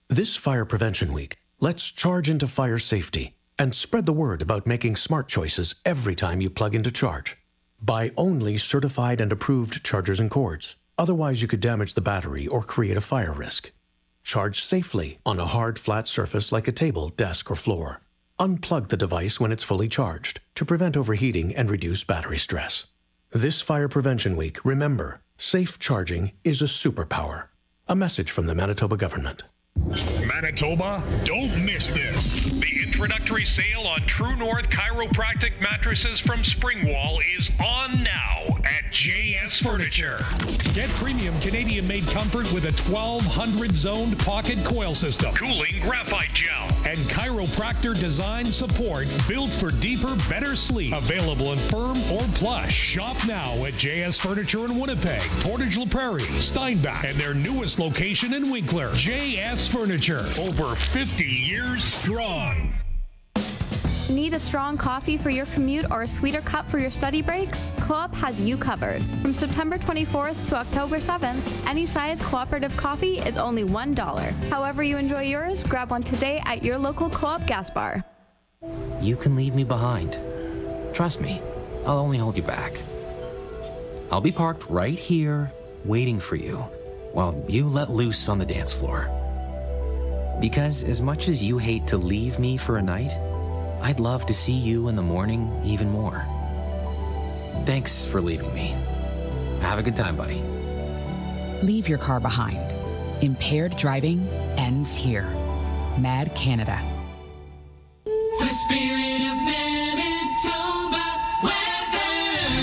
This Fire Prevention Week, let's charge into fire safety and spread the word about making smart choices every time you plug into charge. Buy only certified and approved chargers and cords. Otherwise, you could damage the battery or create a fire risk. Charge safely on a hard, flat surface like a table, desk, or floor. Unplug the device when it's fully charged to prevent overheating and reduce battery stress. This Fire Prevention Week, remember, safe charging is a superpower. A message from the Manitoba government. Manitoba, don't miss this. The introductory sale on True North Chiropractic mattresses from Springwall is on now at JS Furniture. Get premium Canadian-made comfort with a 1200 zoned pocket coil system, cooling graphite gel, and chiropractor design support built for deeper, better sleep. Available in firm or plush. Shop now at JS Furniture in Winnipeg, Portage La Prairie, Steinbach, and their newest location in Winkler. JS Furniture, over 50 years strong. Need a strong coffee for your commute or a sweeter cup for your study break? Co-op has you covered. From September 24th to October 7th, any size cooperative coffee is only $1. However you enjoy yours, grab one today at your local Co-op gas bar. You can leave me behind. Trust me, I'll only hold you back. I'll be parked right here, waiting for you, while you let loose on the dance floor. Because as much as you hate to leave me for a night, I'd love to see you in the morning even more. Thanks for leaving me. Have a good time, buddy. Leave your car behind. Impaired driving ends here. MAD Canada. The spirit of Manitoba weather.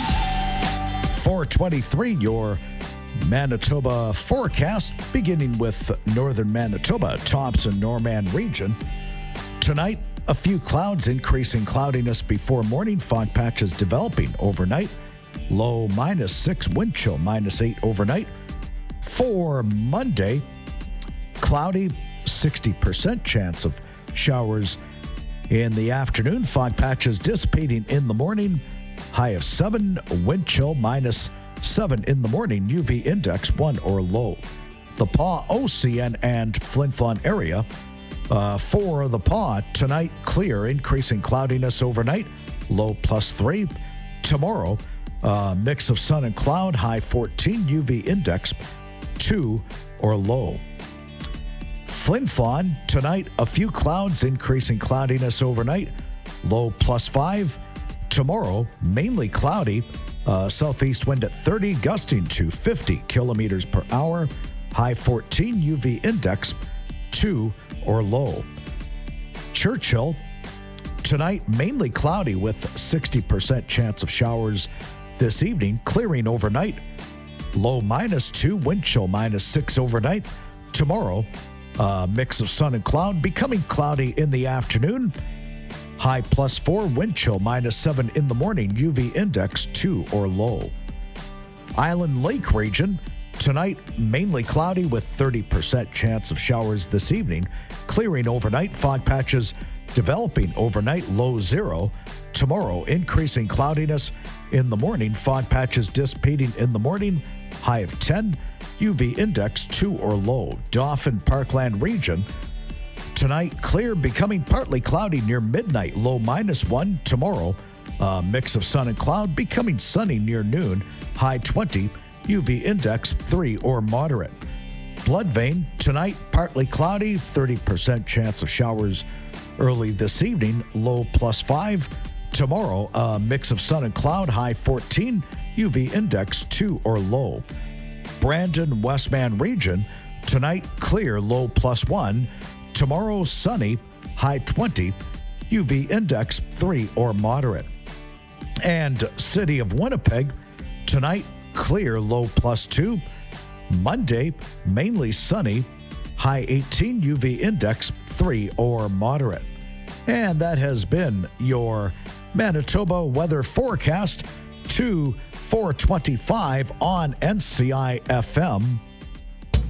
423, your Manitoba forecast, beginning with northern Manitoba, Thompson, Norman region. Tonight, a few clouds, increasing cloudiness before morning. Fog patches developing overnight. Low -6, wind chill -8 overnight. For Monday, cloudy, 60% chance of showers in the afternoon. Fog patches dissipating in the morning. High of 7, wind chill -7 in the morning. UV index 1 or low. The Pas, OCN, and Flin Flon area. For the Pas, tonight clear, increasing cloudiness overnight, low +3. Tomorrow, mix of sun and cloud, high 14, UV index 2 or low. Flin Flon, tonight a few clouds, increasing cloudiness overnight, low +5. Tomorrow, mainly cloudy, southeast wind at 30, gusting to 50 kilometers per hour, high 14, UV index 2 or low. Churchill, tonight mainly cloudy with 60% chance of showers this evening, clearing overnight, low -2, wind chill -6 overnight. Tomorrow, mix of sun and cloud, becoming cloudy in the afternoon, high +4, wind chill -7 in the morning, UV index 2 or low. Island Lake region, tonight, mainly cloudy with 30% chance of showers this evening, clearing overnight, fog patches developing overnight, low 0. Tomorrow, increasing cloudiness in the morning, fog patches dissipating in the morning, high of 10, UV index 2 or low. Dauphin Parkland region, tonight, clear, becoming partly cloudy near midnight, low -1. Tomorrow, mix of sun and cloud, becoming sunny near noon, high 20, UV index 3 or moderate. Bloodvein, tonight, partly cloudy, 30% chance of showers early this evening, low +5. Tomorrow, a mix of sun and cloud, high 14, UV index 2 or low. Brandon, Westman region, tonight, clear, low +1. Tomorrow, sunny, high 20, UV index 3 or moderate. And City of Winnipeg, tonight, clear, low +2. Monday, mainly sunny, high 18, UV index 3 or moderate. And that has been your Manitoba weather forecast to 425 on NCI FM.